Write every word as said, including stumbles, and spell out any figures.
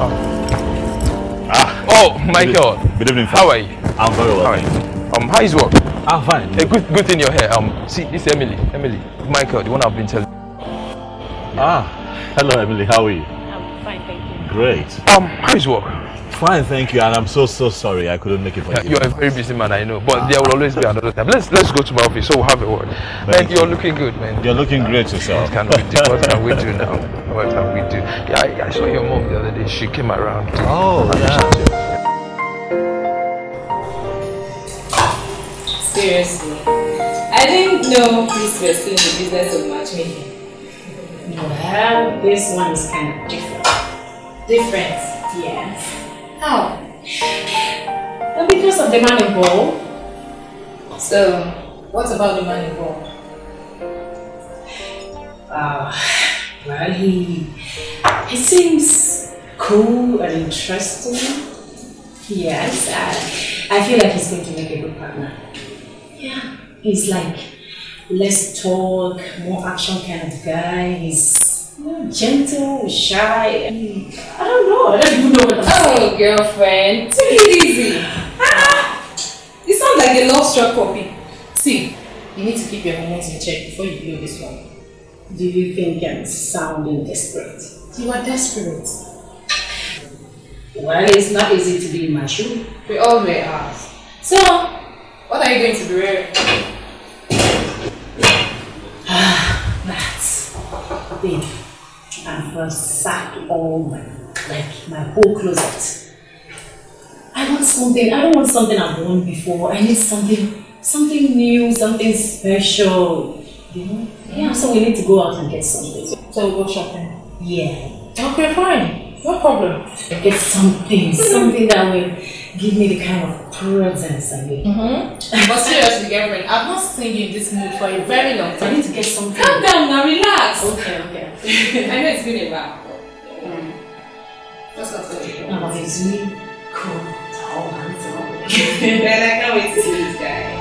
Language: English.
Ah. Oh, Michael. Good evening. How are you? I'm very well. How are you? Um, how is work? I'm fine. A good, good thing you're here. Um, see, this is Emily. Emily, Michael, the one I've been telling. Ah, hello, Emily. How are you? I'm fine, thank you. Great. Um, how is work? Fine, thank you. And I'm so so sorry I couldn't make it for Yeah, you. you're a very busy man, I know. But there will always be another time. Let's let's go to my office so we'll have a word. Man, you're looking good, man. You're looking great yourself. What can we do? What can we do now? What can we do? Yeah, I, I saw your mom the other day. She came around. Oh, yeah. Seriously, I didn't know Chris was still in the business of matchmaking. Well, this one is kind of different. Different? Yes. How? Well, because of the man involved. So, what about the man involved? Uh, well, he, he seems cool and interesting. Yes, I, I feel like he's going to make a good partner. Yeah, he's like less talk, more action kind of guy. He's you know, gentle, shy. I, mean, I don't know. I don't even know what I'm saying. Oh, girlfriend, take it easy. Ah, you sound like a love-struck puppy. See, you need to keep your hormones in check before you blow this one. Do you think I'm sounding desperate? You are desperate. Well, it's not easy to be in my shoe. We all wear ours. So, what are you going to be wearing? Ah, that's babe. I've ransacked all my, like my whole closet. I want something. I don't want something I've worn before. I need something, something new, something special. You know? Yeah. So we need to go out and get something. So we'll go shopping. Yeah. Okay, fine. No problem. Get something, something that will give me the kind of presence I need. Mm-hmm. But seriously, girlfriend, I've not seen you in this mood for a very long time. I need to get something. Calm down now, relax. Okay, okay. I know it's been a while. Mm. That's not good. No, but it's really cool, tall, handsome. I can't wait to see it.